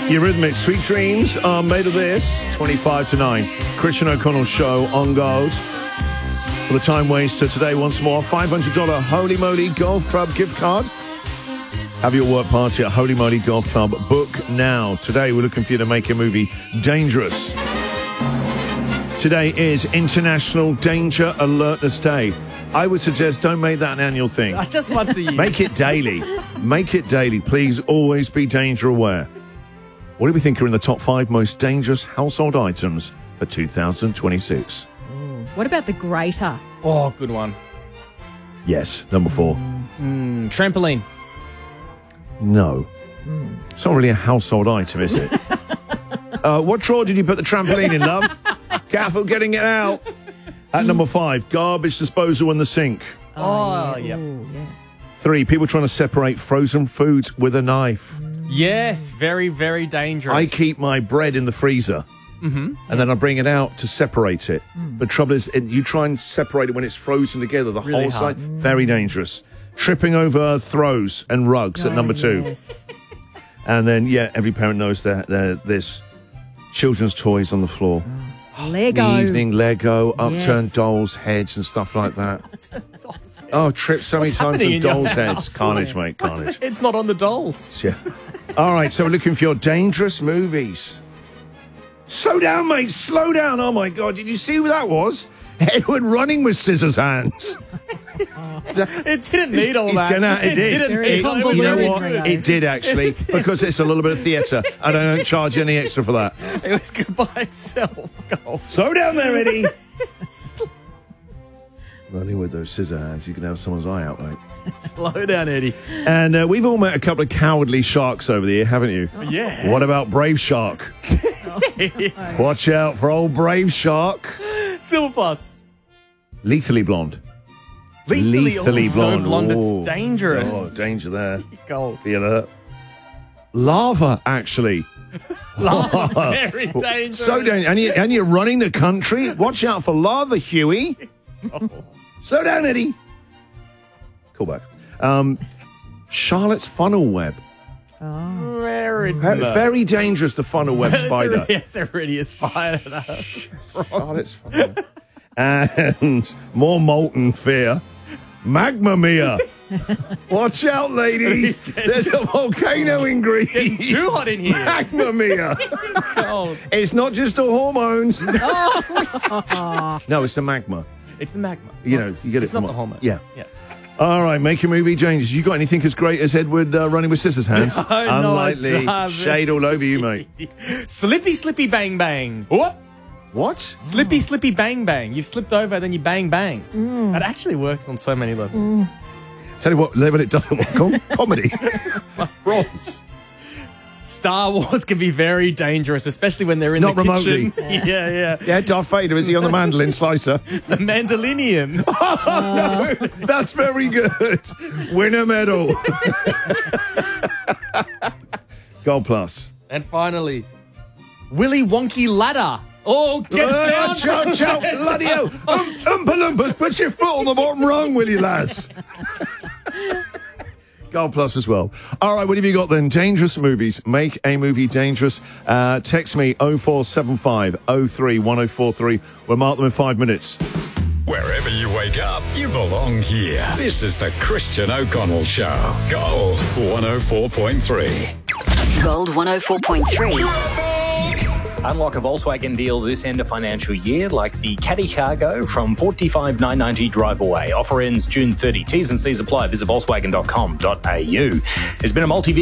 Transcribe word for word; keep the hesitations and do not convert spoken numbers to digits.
Eurythmics, Sweet Dreams are made of this. twenty-five to nine. Christian O'Connell Show on Gold. For the time waster today, once more, five hundred dollars Holy Moly Golf Club gift card. Have your work party at Holy Moly Golf Club. Book now. Today, we're looking for you to make a movie dangerous. Today is International Danger Alertness Day. I would suggest don't make that an annual thing. Just once a year. Make it daily. Make it daily. Please always be danger aware. What do we think are in the top five most dangerous household items for two thousand twenty-six? Ooh. What about the grater? Oh, good one. Yes, number four. Mm, trampoline. No. Mm. It's not really a household item, is it? uh, what drawer did you put the trampoline in, love? Careful getting it out. At number five, garbage disposal in the sink. Oh, oh yeah. Yep. Ooh, yeah. Three, people trying to separate frozen foods with a knife. Yes, very, very dangerous. I keep my bread in the freezer. Mm-hmm. And yeah. then I bring it out to separate it. Mm. The trouble is, it, you try and separate it when it's frozen together, the really whole hard. side. Mm. Very dangerous. Tripping over throws and rugs oh, at number two. Yes. And then, yeah, every parent knows that there's children's toys on the floor. Oh. Lego. The evening Lego, upturned Yes. dolls' heads and stuff like that. Oh, tripped so many What's times happening on in your dolls' heads. house? Carnage, Yes. mate, carnage. It's not on the dolls. Yeah. All right, so we're looking for your dangerous movies. Slow down, mate, slow down. Oh, my God, did you see who that was? Edward running with scissors hands. It didn't need all He's that. Gonna, it, it did. didn't Very need It- all that. you know very what? good. It did, actually, It did. because it's a little bit of theatre, and I don't charge any extra for that. It was good by itself. Go. Slow down there, Eddie. Running with those scissor hands, you can have someone's eye out, mate. Slow down, Eddie. And uh, we've all met a couple of cowardly sharks over the year, haven't you? Yeah. What about Brave Shark? Watch out for old Brave Shark. Silver Plus. Lethally blonde. Lethally, Lethally oh, so blonde. blonde. Oh. It's dangerous. Oh, danger there. Go. Be alert. Lava, actually. Lava. Very dangerous. So dangerous. And, you, and you're running the country? Watch out for lava, Huey. Oh. Slow down, Eddie. Call back. Um, Charlotte's funnel web. Oh. Very, Very, very dangerous, the funnel web spider. It's already a spider. Charlotte's funnel web. And more molten fear. Magma Mia. Watch out, ladies. There's a volcano in Greece. Getting too hot in here. Magma Mia. Cold. It's not just the hormones. Oh. No, it's the magma. It's the magma. You know, you get It's it not from the hormone. Yeah. Yeah. All right, make a movie changes. You got anything as great as Edward uh, running with scissors hands? No, no, I Unlikely. haven't. Shade all over you, mate. Slippy, slippy, bang, bang. What? What? Slippy, slippy, bang, bang. You've slipped over, then you bang, bang. Mm. That actually works on so many levels. Mm. Tell you what level it doesn't work on. Comedy. Bronze. Star Wars can be very dangerous, especially when they're in Not the remotely. kitchen. Yeah, yeah. Yeah, Darth Vader, is he on the mandolin slicer? The Mandalorian. Oh, no, that's very good. Win a medal. Gold plus. And finally, Willy Wonky Ladder. Oh, get down. Uh, chow, chow, bloody hell. Um, Oompa Loompas, put your foot on the bottom rung, will you, lads? Gold plus as well. All right, what have you got then? Dangerous movies. Make a movie dangerous. Uh, text me oh four seven five oh three one oh four three. We'll mark them in five minutes. Wherever you wake up, you belong here. This is the Christian O'Connell Show. Gold one oh four point three. Gold one oh four point three. Unlock a Volkswagen deal this end of financial year, like the Caddy Cargo from forty-five nine ninety drive away. Offer ends June thirtieth. T's and C's apply. Visit volkswagen dot com dot a u. There's been a multi